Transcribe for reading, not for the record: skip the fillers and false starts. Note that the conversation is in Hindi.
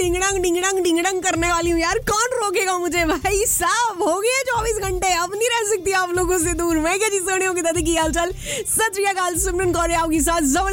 डिंगडंग डिंगडंग करने वाली हूँ यार, कौन रोकेगा मुझे भाई साहब। हो गए 24 घंटे, अब नहीं रह सकती आप लोगों से दूर। मैं क्या जी सोनी होगी दादी की हाल चाल, सत श्री अकाल, सिमरन कौर आपके साथ